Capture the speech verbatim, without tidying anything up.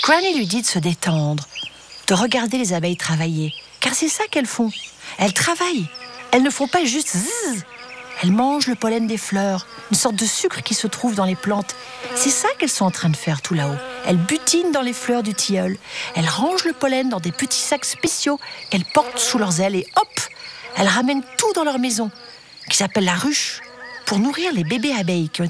Granny lui dit de se détendre, de regarder les abeilles travailler, car c'est ça qu'elles font. Elles travaillent, elles ne font pas juste zzz. Elles mangent le pollen des fleurs, une sorte de sucre qui se trouve dans les plantes. C'est ça qu'elles sont en train de faire tout là-haut. Elles butinent dans les fleurs du tilleul. Elles rangent le pollen dans des petits sacs spéciaux qu'elles portent sous leurs ailes et hop, elles ramènent tout dans leur maison, qui s'appelle la ruche, pour nourrir les bébés abeilles qui ont